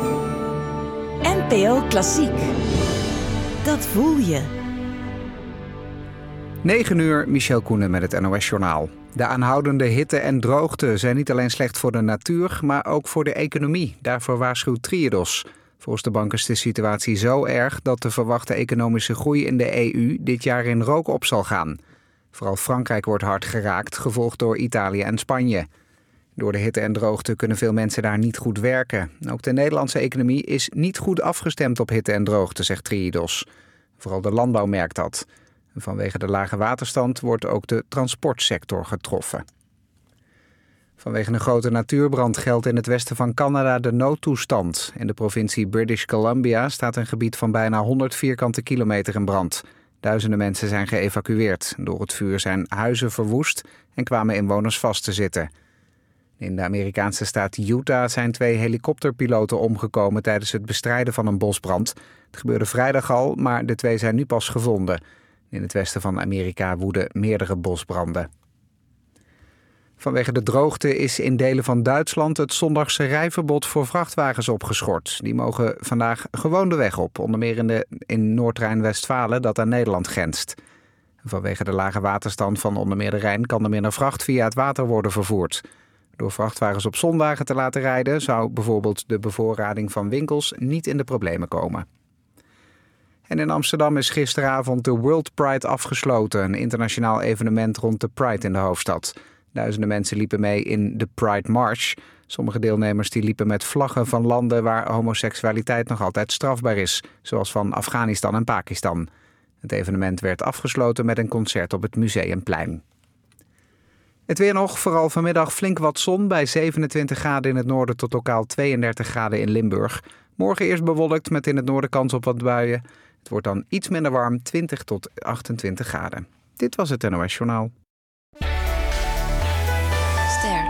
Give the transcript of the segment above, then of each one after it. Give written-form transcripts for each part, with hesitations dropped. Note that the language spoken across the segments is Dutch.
NPO Klassiek. Dat voel je. 9 uur, Michel Koenen met het NOS-journaal. De aanhoudende hitte en droogte zijn niet alleen slecht voor de natuur, maar ook voor de economie. Daarvoor waarschuwt Triodos. Volgens de bank is de situatie zo erg dat de verwachte economische groei in de EU dit jaar in rook op zal gaan. Vooral Frankrijk wordt hard geraakt, gevolgd door Italië en Spanje. Door de hitte en droogte kunnen veel mensen daar niet goed werken. Ook de Nederlandse economie is niet goed afgestemd op hitte en droogte, zegt Triodos. Vooral de landbouw merkt dat. Vanwege de lage waterstand wordt ook de transportsector getroffen. Vanwege een grote natuurbrand geldt in het westen van Canada de noodtoestand. In de provincie British Columbia staat een gebied van bijna 100 vierkante kilometer in brand. Duizenden mensen zijn geëvacueerd. Door het vuur zijn huizen verwoest en kwamen inwoners vast te zitten. In de Amerikaanse staat Utah zijn 2 helikopterpiloten omgekomen tijdens het bestrijden van een bosbrand. Het gebeurde vrijdag al, maar de 2 zijn nu pas gevonden. In het westen van Amerika woeden meerdere bosbranden. Vanwege de droogte is in delen van Duitsland het zondagse rijverbod voor vrachtwagens opgeschort. Die mogen vandaag gewoon de weg op, onder meer in Noord-Rijn-Westfalen dat aan Nederland grenst. Vanwege de lage waterstand van onder meer de Rijn kan er minder vracht via het water worden vervoerd. Door vrachtwagens op zondagen te laten rijden zou bijvoorbeeld de bevoorrading van winkels niet in de problemen komen. En in Amsterdam is gisteravond de World Pride afgesloten, een internationaal evenement rond de Pride in de hoofdstad. Duizenden mensen liepen mee in de Pride March. Sommige deelnemers die liepen met vlaggen van landen waar homoseksualiteit nog altijd strafbaar is, zoals van Afghanistan en Pakistan. Het evenement werd afgesloten met een concert op het Museumplein. Het weer nog, vooral vanmiddag flink wat zon bij 27 graden in het noorden tot lokaal 32 graden in Limburg. Morgen eerst bewolkt met in het noorden kans op wat buien. Het wordt dan iets minder warm, 20 tot 28 graden. Dit was het NOS Journaal. Ster.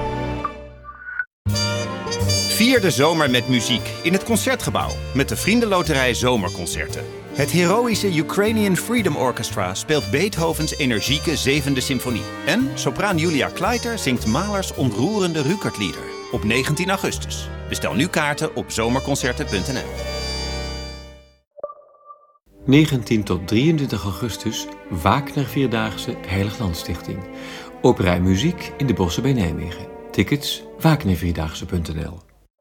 Vier de zomer met muziek in het Concertgebouw met de Vriendenloterij Zomerconcerten. Het heroïsche Ukrainian Freedom Orchestra speelt Beethovens energieke 7e symfonie. En sopraan Julia Kleiter zingt Mahlers ontroerende Rückert-lieder op 19 augustus. Bestel nu kaarten op zomerconcerten.nl. 19 tot 23 augustus Wagner Vierdaagse Heiliglandstichting. Opera en muziek in de Bossen bij Nijmegen. Tickets wagnervierdaagse.nl.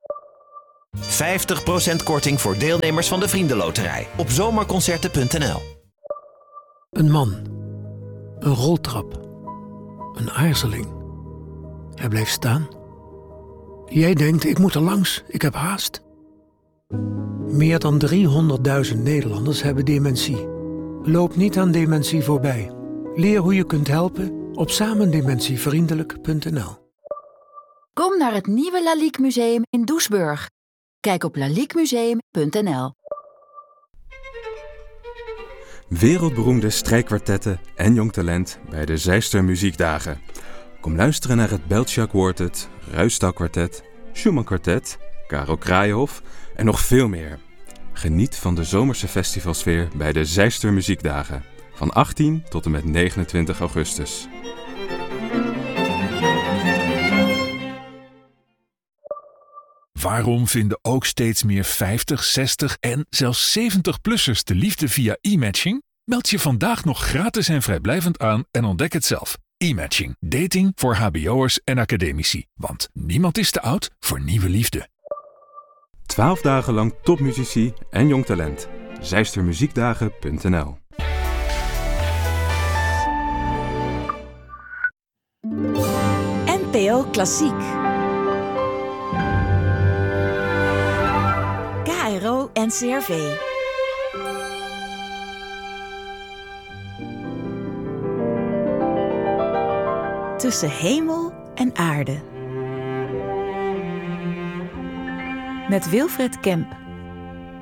50% korting voor deelnemers van de Vriendenloterij op zomerconcerten.nl. Een man. Een roltrap. Een aarzeling. Hij blijft staan. Jij denkt, ik moet er langs, ik heb haast. Meer dan 300.000 Nederlanders hebben dementie. Loop niet aan dementie voorbij. Leer hoe je kunt helpen op samendementievriendelijk.nl. Kom naar het nieuwe Lalique Museum in Doesburg. Kijk op laliquemuseum.nl. Wereldberoemde strijkkwartetten en jong talent bij de Zijster Muziekdagen. Kom luisteren naar het Beltschak Quartet, Ruisdael Kwartet, Schumann Kwartet, Karel Kraaienhof en nog veel meer. Geniet van de zomerse festivalsfeer bij de Zijster Muziekdagen. Van 18 tot en met 29 augustus. Waarom vinden ook steeds meer 50, 60 en zelfs 70-plussers de liefde via e-matching? Meld je vandaag nog gratis en vrijblijvend aan en ontdek het zelf. E-matching. Dating voor hbo'ers en academici. Want niemand is te oud voor nieuwe liefde. 12 dagen lang topmuzici en jong talent. Zijstermuziekdagen.nl. NPO Klassiek. KRO NCRV. Tussen hemel en aarde. Met Wilfred Kemp.